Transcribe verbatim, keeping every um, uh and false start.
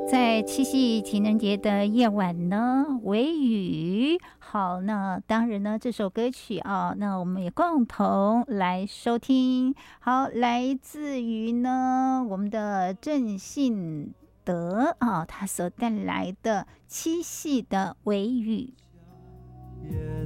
在七夕情人节的夜晚呢，微雨。好，那当然呢，这首歌曲啊，那我们也共同来收听。好，来自于呢我们的郑信德啊，他所带来的七夕的微雨。